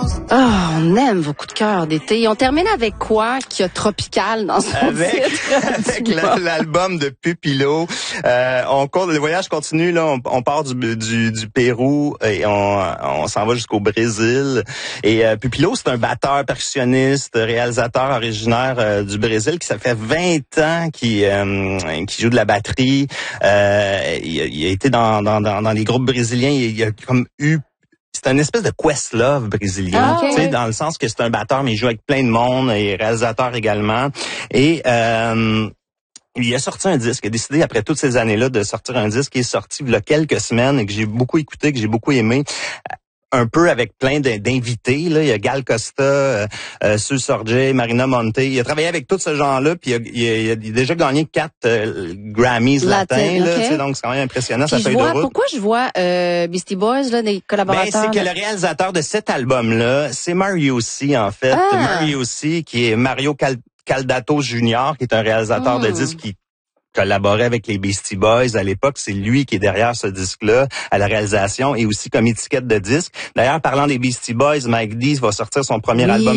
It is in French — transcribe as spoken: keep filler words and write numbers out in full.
Ah, oh, on aime vos coups de cœur d'été. On termine avec quoi qui a tropical dans son avec, titre? Avec l'album de Pupilo. Euh, on le voyage continue là. On, on part du, du, du Pérou et on, on s'en va jusqu'au Brésil. Et euh, Pupilo, c'est un batteur, percussionniste, réalisateur originaire euh, du Brésil qui ça fait vingt ans qui euh, qui joue de la batterie. Euh, il, a, il a été dans, dans dans dans les groupes brésiliens. Il, il a comme eu c'est une espèce de Questlove brésilien, ah, okay. tu sais, dans le sens que c'est un batteur, mais il joue avec plein de monde, et réalisateur également. Et euh, il a sorti un disque, il a décidé après toutes ces années-là de sortir un disque qui est sorti il y a quelques semaines et que j'ai beaucoup écouté, que j'ai beaucoup aimé. Un peu avec plein d'invités, là. Il y a Gal Costa, euh, euh, Sue Sorge, Marina Monte. Il a travaillé avec tout ce genre-là, puis il a, il a, il a déjà gagné quatre euh, Grammys Latin, latins, là. Okay. Tu sais, donc c'est quand même impressionnant puis sa feuille de route. Pourquoi je vois euh, Beastie Boys, là, des collaborateurs? Ben, c'est que le réalisateur de cet album-là, c'est Mario C, en fait. Ah. Mario C, qui est Mario Cal Caldato Junior, qui est un réalisateur mm. de disques qui collaborait avec les Beastie Boys à l'époque. C'est lui qui est derrière ce disque-là, à la réalisation et aussi comme étiquette de disque. D'ailleurs, parlant des Beastie Boys, Mike D va sortir son premier oui. album